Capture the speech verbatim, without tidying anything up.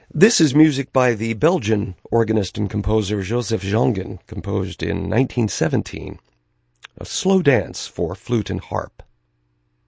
This is music by the Belgian organist and composer Joseph Jongen, composed in nineteen seventeen. A slow dance for flute and harp.